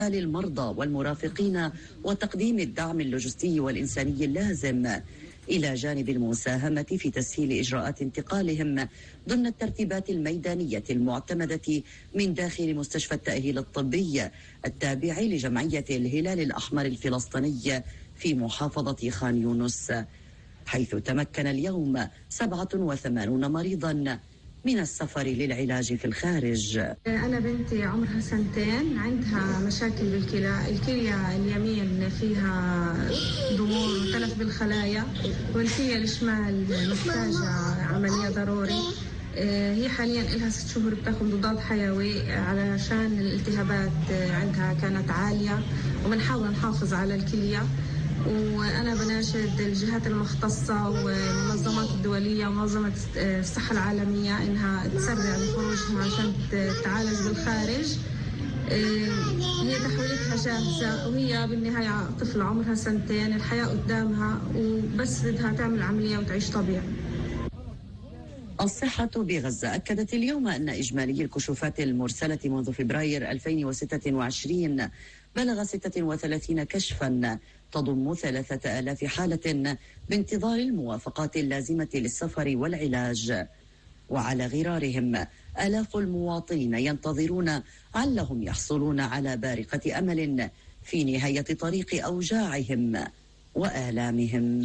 للمرضى والمرافقين وتقديم الدعم اللوجستي والإنساني اللازم، إلى جانب المساهمة في تسهيل إجراءات انتقالهم ضمن الترتيبات الميدانية المعتمدة من داخل مستشفى التأهيل الطبي التابع لجمعية الهلال الأحمر الفلسطيني في محافظة خان يونس، حيث تمكن اليوم 87 مريضا من السفر للعلاج في الخارج. أنا بنتي عمرها 2 عندها مشاكل بالكلى، الكلية اليمين فيها ضمور وتلف بالخلايا، والكلية الشمال محتاجة عملية ضروري. هي حاليا لها 6 شهور بتاخذ مضاد حيوي علشان الالتهابات عندها كانت عالية، وبنحاول نحافظ على الكلية. وأنا بناشد الجهات المختصة والمنظمات الدولية ومنظمة الصحة العالمية إنها تسرع بخروجها عشان تتعالج بالخارج. هي تحويلتها جاهزة، وهي بالنهاية طفلة عمرها 2 الحياة قدامها، وبس بدها تعمل عملية وتعيش طبيعي. الصحة بغزة أكدت اليوم أن إجمالي الكشوفات المرسلة منذ فبراير 2026 بلغ 36 كشفا، تضم 3000 حالة بانتظار الموافقات اللازمة للسفر والعلاج. وعلى غرارهم آلاف المواطنين ينتظرون علهم يحصلون على بارقة أمل في نهاية طريق أوجاعهم وآلامهم.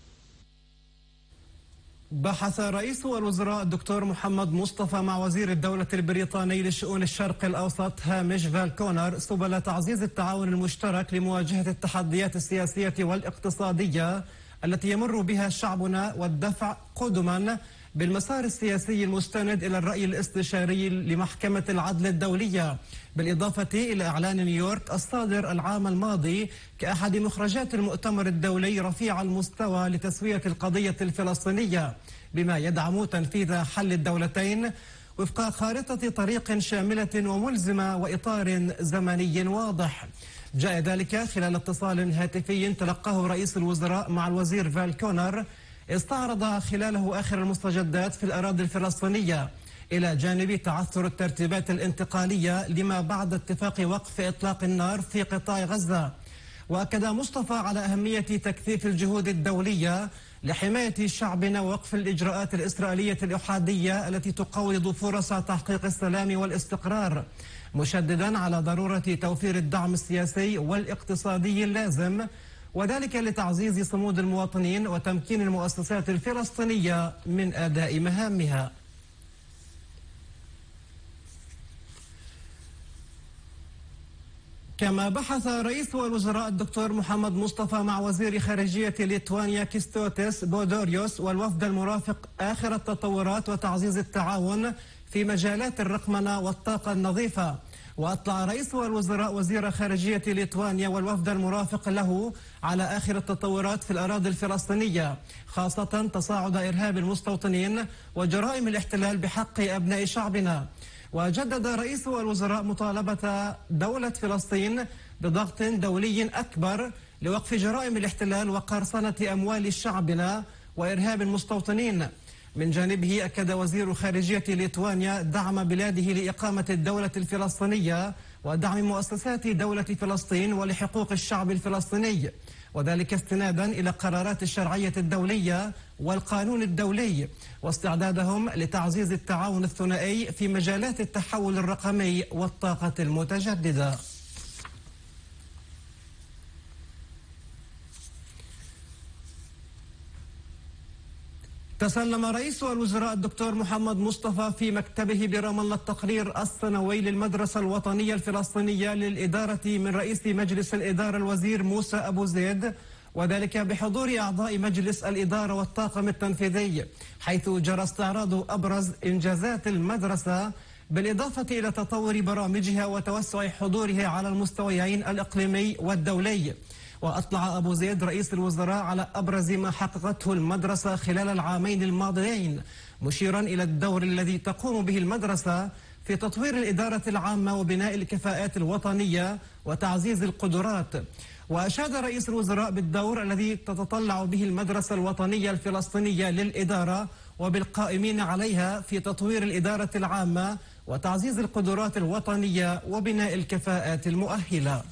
بحث رئيس الوزراء الدكتور محمد مصطفى مع وزير الدولة البريطاني لشؤون الشرق الأوسط هامش فالكونر سبل تعزيز التعاون المشترك لمواجهة التحديات السياسية والاقتصادية التي يمر بها شعبنا، والدفع قدما بالمسار السياسي المستند إلى الرأي الاستشاري لمحكمة العدل الدولية، بالإضافة إلى إعلان نيويورك الصادر العام الماضي كأحد مخرجات المؤتمر الدولي رفيع المستوى لتسوية القضية الفلسطينية، بما يدعم تنفيذ حل الدولتين وفق خارطة طريق شاملة وملزمة وإطار زمني واضح. جاء ذلك خلال اتصال هاتفي تلقاه رئيس الوزراء مع الوزير فالكونر استعرض خلاله آخر المستجدات في الأراضي الفلسطينية، إلى جانب تعثر الترتيبات الانتقالية لما بعد اتفاق وقف إطلاق النار في قطاع غزة. وأكد مصطفى على أهمية تكثيف الجهود الدولية لحماية شعبنا ووقف الإجراءات الإسرائيلية الإحادية التي تقوض فرص تحقيق السلام والاستقرار، مشددا على ضرورة توفير الدعم السياسي والاقتصادي اللازم، وذلك لتعزيز صمود المواطنين وتمكين المؤسسات الفلسطينية من أداء مهامها. كما بحث رئيس الوزراء الدكتور محمد مصطفى مع وزير خارجية ليتوانيا كيستوتس بودوريوس والوفد المرافق آخر التطورات وتعزيز التعاون في مجالات الرقمنة والطاقة النظيفة. وأطلع رئيس الوزراء وزير خارجية ليتوانيا والوفد المرافق له على آخر التطورات في الأراضي الفلسطينية، خاصة تصاعد إرهاب المستوطنين وجرائم الاحتلال بحق أبناء شعبنا. وجدد رئيس الوزراء مطالبة دولة فلسطين بضغط دولي أكبر لوقف جرائم الاحتلال وقرصنة أموال شعبنا وإرهاب المستوطنين. من جانبه أكد وزير خارجية ليتوانيا دعم بلاده لإقامة الدولة الفلسطينية ودعم مؤسسات دولة فلسطين ولحقوق الشعب الفلسطيني، وذلك استنادا إلى قرارات الشرعية الدولية والقانون الدولي، واستعدادهم لتعزيز التعاون الثنائي في مجالات التحول الرقمي والطاقة المتجددة. تسلم رئيس الوزراء الدكتور محمد مصطفى في مكتبه برام الله التقرير السنوي للمدرسة الوطنية الفلسطينية للإدارة من رئيس مجلس الإدارة الوزير موسى أبو زيد، وذلك بحضور أعضاء مجلس الإدارة والطاقم التنفيذي، حيث جرى استعراض أبرز إنجازات المدرسة بالإضافة إلى تطور برامجها وتوسع حضورها على المستويين الإقليمي والدولي. وأطلع أبو زيد رئيس الوزراء على أبرز ما حققته المدرسة خلال العامين الماضيين، مشيرا إلى الدور الذي تقوم به المدرسة في تطوير الإدارة العامة وبناء الكفاءات الوطنية وتعزيز القدرات. وأشاد رئيس الوزراء بالدور الذي تتطلع به المدرسة الوطنية الفلسطينية للإدارة وبالقائمين عليها في تطوير الإدارة العامة وتعزيز القدرات الوطنية وبناء الكفاءات المؤهلة.